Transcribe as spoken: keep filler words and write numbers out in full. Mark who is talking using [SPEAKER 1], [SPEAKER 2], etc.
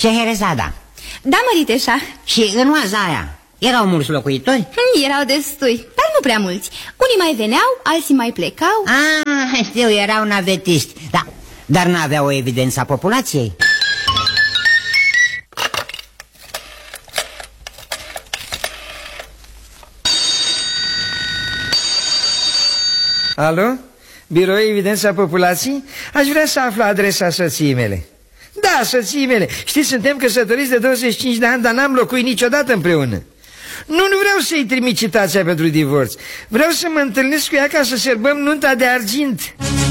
[SPEAKER 1] Șeherezada.
[SPEAKER 2] Da, măriteșa.
[SPEAKER 1] Și în oaza aia erau mulți locuitori?
[SPEAKER 2] Erau destui, dar nu prea mulți. Unii mai veneau, alții mai plecau.
[SPEAKER 1] Ah, știu, erau navetiști. Da, dar n-aveau o evidență a populației.
[SPEAKER 3] Alo? Birou Evidența Populației? Aș vrea să aflu adresa soției mele. Da, soției mele. Știți, suntem căsătoriți de douăzeci și cinci de ani, dar n-am locuit niciodată împreună. Nu, nu vreau să-i trimit citația pentru divorț. Vreau să mă întâlnesc cu ea ca să sărbăm nunta de argint.